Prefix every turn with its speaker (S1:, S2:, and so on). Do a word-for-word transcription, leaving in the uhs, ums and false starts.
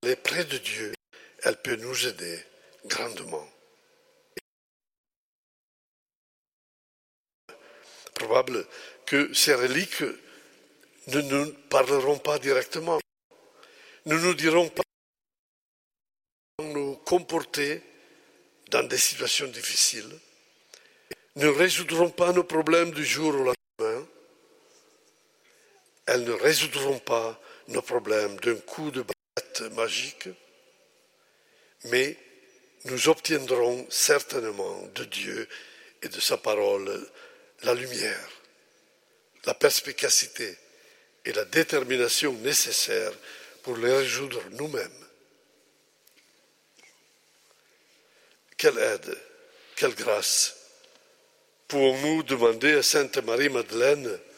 S1: est près de Dieu, elle peut nous aider grandement. Probable que ces reliques ne nous parleront pas directement, ne nous diront pas comment nous comporter dans des situations difficiles, ne résoudront pas nos problèmes du jour au lendemain, elles ne résoudront pas nos problèmes d'un coup de baguette magique, mais nous obtiendrons certainement de Dieu et de sa parole la lumière, la perspicacité et la détermination nécessaires pour les résoudre nous-mêmes. Quelle aide, quelle grâce pouvons-nous demander à Sainte Marie-Madeleine